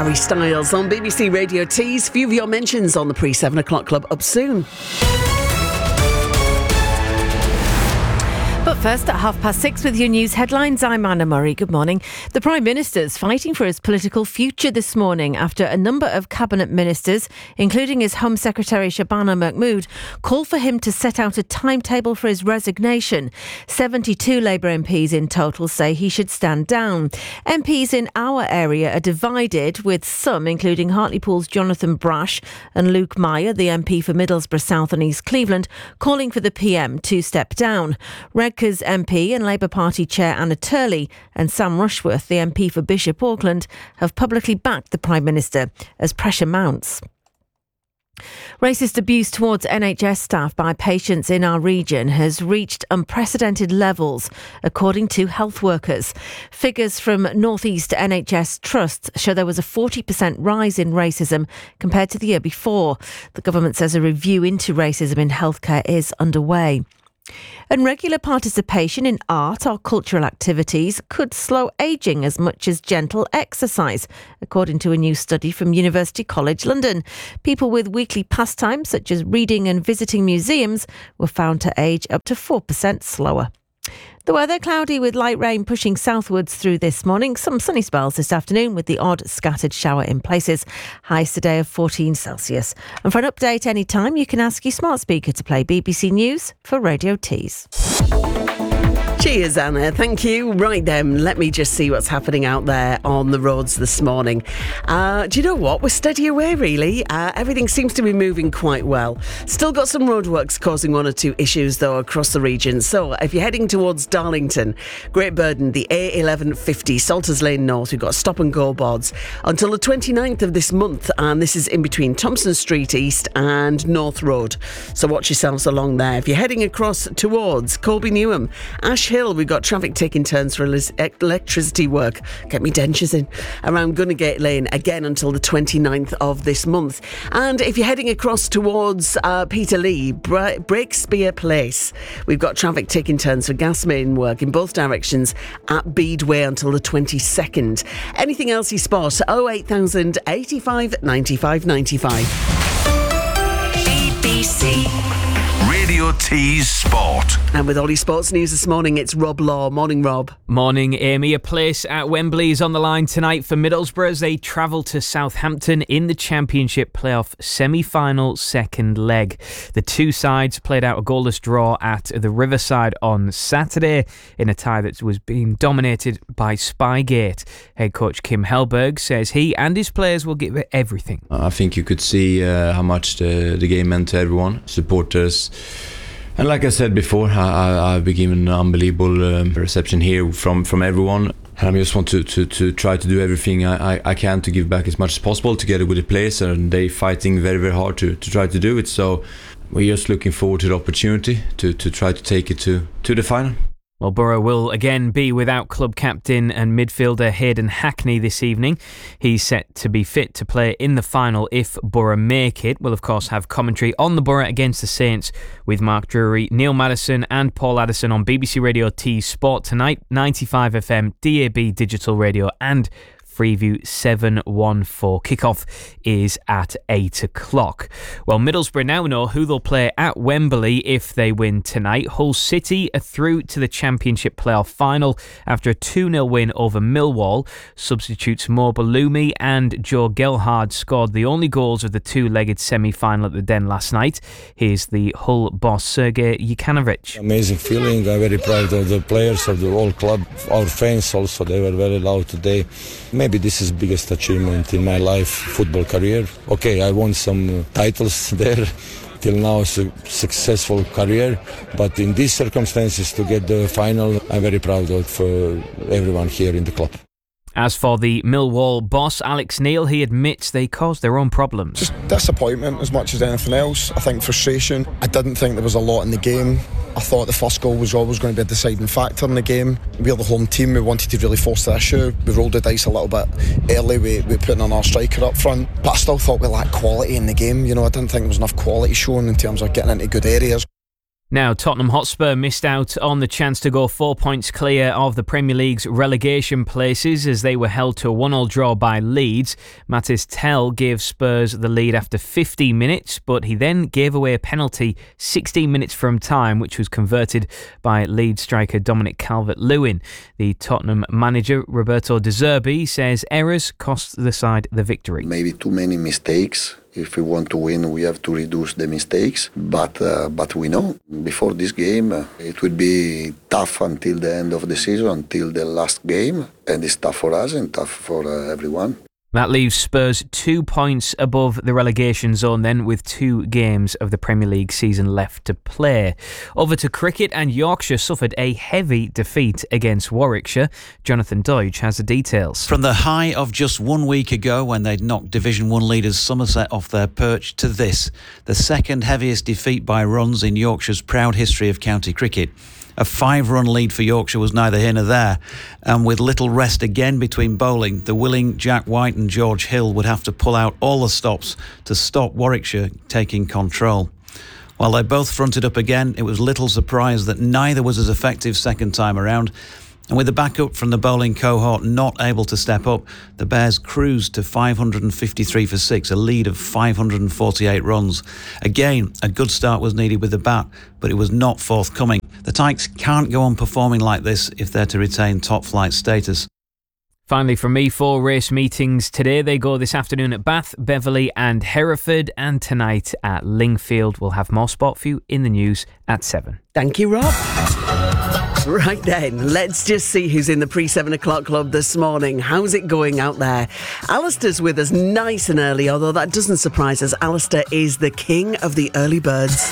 Harry Styles on BBC Radio Tees. Few of your mentions on the pre-7 o'clock club up soon. But first, at 6:30 with your news headlines, I'm Anna Murray. Good morning. The Prime Minister's fighting for his political future this morning after a number of cabinet ministers, including his Home Secretary Shabana Mahmood, call for him to set out a timetable for his resignation. 72 Labour MPs in total say he should stand down. MPs in our area are divided, with some, including Hartlepool's Jonathan Brash and Luke Meyer, the MP for Middlesbrough South and East Cleveland, calling for the PM to step down. Redcar's MP and Labour Party Chair Anna Turley and Sam Rushworth, the MP for Bishop Auckland, have publicly backed the Prime Minister as pressure mounts. Racist abuse towards NHS staff by patients in our region has reached unprecedented levels, according to health workers. Figures from North East NHS Trusts show there was a 40% rise in racism compared to the year before. The government says a review into racism in healthcare is underway. And regular participation in art or cultural activities could slow ageing as much as gentle exercise, according to a new study from University College London. People with weekly pastimes, such as reading and visiting museums, were found to age up to 4% slower. The weather, cloudy with light rain pushing southwards through this morning. Some sunny spells this afternoon with the odd scattered shower in places. Highs today of 14 Celsius. And for an update anytime, you can ask your smart speaker to play BBC News for Radio Tees. Cheers, Anna. Thank you. Right then, let me just see what's happening out there on the roads this morning. Do you know what? We're steady away, really. Everything seems to be moving quite well. Still got some roadworks causing one or two issues, though, across the region. So if you're heading towards Darlington, Great Burden, the A1150, Salters Lane North, we've got stop and go boards until the 29th of this month. And this is in between Thompson Street East and North Road. So watch yourselves along there. If you're heading across towards Colby Newham, Ash Hill, we've got traffic taking turns for electricity work. Get me dentures in. Around Gunnegate Lane, again until the 29th of this month. And if you're heading across towards Peterlee, Breakspear Place, we've got traffic taking turns for gas main work in both directions at Beadway until the 22nd. Anything else you spot? 08000 85 95 95. BBC Radio Tees Sport. And with all your sports news this morning, it's Rob Law. Morning, Rob. Morning, Amy. A place at Wembley is on the line tonight for Middlesbrough as they travel to Southampton in the Championship playoff semi-final second leg. The two sides played out a goalless draw at the Riverside on Saturday in a tie that was being dominated by Spygate. Head coach Kim Hellberg says he and his players will give it everything. I think you could see how much the game meant to everyone, supporters. And like I said before, I've been given an unbelievable reception here from everyone. And I just want to try to do everything I can to give back as much as possible together with the players, and they fighting very, very hard to try to do it. So we're just looking forward to the opportunity to try to take it to the final. Well, Borough will again be without club captain and midfielder Hayden Hackney this evening. He's set to be fit to play in the final if Borough make it. We'll, of course, have commentary on the Borough against the Saints with Mark Drury, Neil Maddison and Paul Addison on BBC Radio Tees Sport tonight, 95 FM, DAB Digital Radio and Freeview 714. Kickoff is at 8 o'clock. Well, Middlesbrough now know who they'll play at Wembley if they win tonight. Hull City are through to the Championship playoff final after a 2-0 win over Millwall. Substitutes Mo Balumi and Joe Gelhard scored the only goals of the two-legged semi-final at the Den last night. Here's the Hull boss Sergei Jukanovic. Amazing feeling. I'm very proud of the players, of the whole club, our fans also. They were very loud today. Maybe this is the biggest achievement in my life, football career. Okay, I won some titles there. Till now it's a successful career, but in these circumstances to get the final, I'm very proud of everyone here in the club. As for the Millwall boss, Alex Neil, he admits they caused their own problems. Just disappointment as much as anything else. I think frustration. I didn't think there was a lot in the game. I thought the first goal was always going to be a deciding factor in the game. We're the home team. We wanted to really force the issue. We rolled the dice a little bit early with putting on our striker up front. But I still thought we lacked quality in the game. You know, I didn't think there was enough quality shown in terms of getting into good areas. Now, Tottenham Hotspur missed out on the chance to go 4 points clear of the Premier League's relegation places as they were held to a 1-1 draw by Leeds. Matis Tel gave Spurs the lead after 50 minutes, but he then gave away a penalty 16 minutes from time, which was converted by Leeds striker Dominic Calvert-Lewin. The Tottenham manager, Roberto De Zerbi, says errors cost the side the victory. Maybe too many mistakes. If we want to win, we have to reduce the mistakes. But we know before this game, it will be tough until the end of the season, until the last game. And it's tough for us and tough for everyone. That leaves Spurs 2 points above the relegation zone then, with 2 games of the Premier League season left to play. Over to cricket, and Yorkshire suffered a heavy defeat against Warwickshire. Jonathan Deutsch has the details. From the high of just 1 week ago when they'd knocked Division 1 leaders Somerset off their perch to this, the second heaviest defeat by runs in Yorkshire's proud history of county cricket. A 5-run lead for Yorkshire was neither here nor there, and with little rest again between bowling, the willing Jack White and George Hill would have to pull out all the stops to stop Warwickshire taking control. While they both fronted up again, it was little surprise that neither was as effective second time around. And with the backup from the bowling cohort not able to step up, the Bears cruised to 553 for 6, a lead of 548 runs. Again, a good start was needed with the bat, but it was not forthcoming. The Tykes can't go on performing like this if they're to retain top flight status. Finally from me, 4 race meetings today. They go this afternoon at Bath, Beverley and Hereford, and tonight at Lingfield. We'll have more sport for you in the news at 7. Thank you, Rob. Right then, let's just see who's in the pre-7 o'clock club this morning. How's it going out there? Alistair's with us nice and early, although that doesn't surprise us. Alistair is the king of the early birds.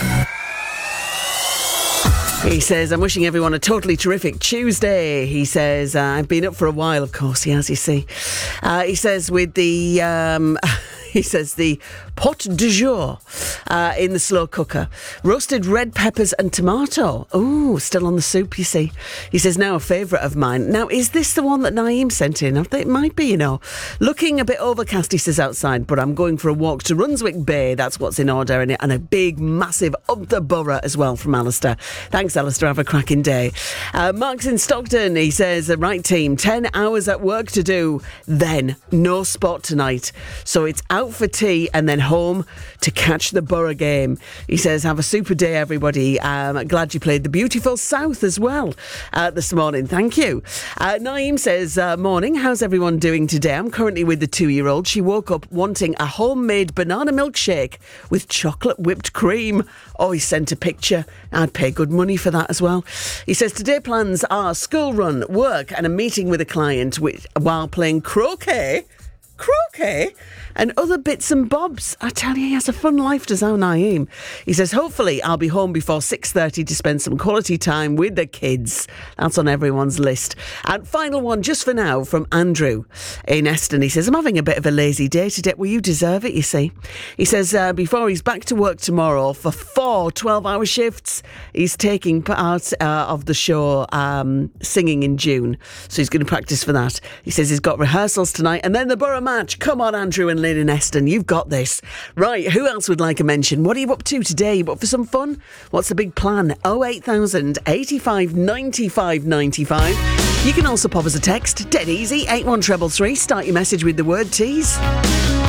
He says, I'm wishing everyone a totally terrific Tuesday. He says, I've been up for a while, of course, he has, you see. He says, with the... He says the pot du jour in the slow cooker. Roasted red peppers and tomato. Oh, still on the soup, you see. He says, now a favourite of mine. Now, is this the one that Naeem sent in? I think it might be, you know. Looking a bit overcast, he says, outside, but I'm going for a walk to Runswick Bay. That's what's in order. And a big, massive up the borough as well from Alistair. Thanks, Alistair. Have a cracking day. Mark's in Stockton. He says, right team, 10 hours at work to do. Then, no sport tonight. So it's out for tea and then home to catch the Borough game. He says, have a super day, everybody. Glad you played the beautiful South as well this morning. Thank you. Naeem says, morning, how's everyone doing today? I'm currently with the 2-year-old. She woke up wanting a homemade banana milkshake with chocolate whipped cream. Oh, he sent a picture. I'd pay good money for that as well. He says, today plans are school run, work and a meeting with a client while playing croquet and other bits and bobs. I tell you, he has a fun life, does our Naeem. He says, hopefully I'll be home before 6:30 to spend some quality time with the kids. That's on everyone's list. And final one, just for now, from Andrew in Eston. He says, I'm having a bit of a lazy day today. Well, you deserve it, you see. He says, before he's back to work tomorrow for 4 12-hour shifts, he's taking part of the show Singing in June. So he's going to practice for that. He says he's got rehearsals tonight and then the Borough match. Come on, Andrew and Lynn in Eston, you've got this. Right, who else would like a mention? What are you up to today? You up for some fun? What's the big plan? 08000 85 95 95. You can also pop us a text, dead easy, 81333. Start your message with the word tease.